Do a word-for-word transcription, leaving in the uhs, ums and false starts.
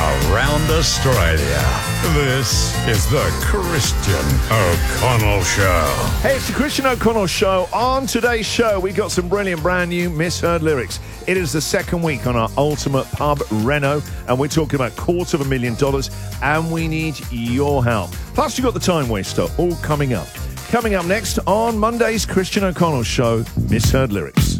around Australia. This is the Christian O'Connell Show. Hey, it's the Christian O'Connell Show. On today's show, we got some brilliant brand new misheard lyrics. It is the second week on our Ultimate Pub Reno, and we're talking about quarter of a million dollars, and we need your help. Plus, you got the Time Waster all coming up. Coming up next on Monday's Christian O'Connell Show, misheard lyrics.